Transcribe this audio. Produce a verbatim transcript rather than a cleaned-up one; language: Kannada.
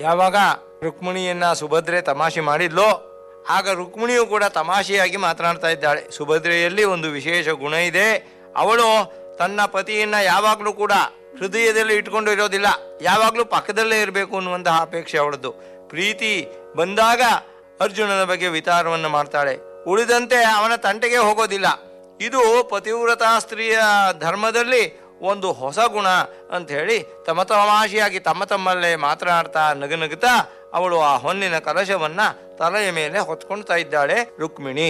ಯಾವಾಗ ರುಕ್ಮಿಣಿಯನ್ನ ಸುಭದ್ರೆ ತಮಾಷೆ ಮಾಡಿದ್ಲೋ ಆಗ ರುಕ್ಮಿಣಿಯು ಕೂಡ ತಮಾಷೆಯಾಗಿ ಮಾತನಾಡ್ತಾ ಇದ್ದಾಳೆ. ಸುಭದ್ರೆಯಲ್ಲಿ ಒಂದು ವಿಶೇಷ ಗುಣ ಇದೆ. ಅವಳು ತನ್ನ ಪತಿಯನ್ನ ಯಾವಾಗಲೂ ಕೂಡ ಹೃದಯದಲ್ಲಿ ಇಟ್ಕೊಂಡು ಇರೋದಿಲ್ಲ, ಯಾವಾಗಲೂ ಪಕ್ಕದಲ್ಲೇ ಇರಬೇಕು ಅನ್ನುವಂತಹ ಅಪೇಕ್ಷೆ ಅವಳದ್ದು. ಪ್ರೀತಿ ಬಂದಾಗ ಅರ್ಜುನನ ಬಗ್ಗೆ ವಿಚಾರವನ್ನು ಮಾಡ್ತಾಳೆ, ಉಳಿದಂತೆ ಅವನ ತಂಟೆಗೆ ಹೋಗೋದಿಲ್ಲ. ಇದು ಪತಿವ್ರತಾ ಸ್ತ್ರೀಯ ಧರ್ಮದಲ್ಲಿ ಒಂದು ಹೊಸ ಗುಣ ಅಂತ ಹೇಳಿ ತಮ್ಮ ತಮಾಷೆಯಾಗಿ ತಮ್ಮ ತಮ್ಮಲ್ಲೇ ಮಾತನಾಡ್ತಾ ನಗನಗುತ್ತಾ ಅವಳು ಆ ಹೊನ್ನಿನ ಕಲಶವನ್ನ ತಲೆಯ ಮೇಲೆ ಹೊತ್ಕೊಳ್ತಾ ಇದ್ದಾಳೆ ರುಕ್ಮಿಣಿ.